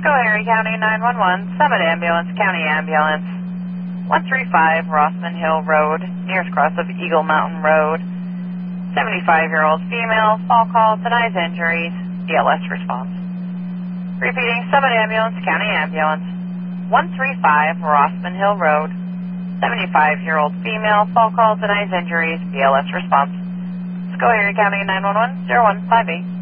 Schoharie County 911, Summit Ambulance, County Ambulance, 135 Rossman Hill Road, nearest cross of Eagle Mountain Road. 75-year-old female, fall call, denies injuries, BLS response. Repeating, Summit Ambulance, County Ambulance, 135 Rossman Hill Road, 75-year-old female, fall call, denies injuries, BLS response. Schoharie County 911, 0158.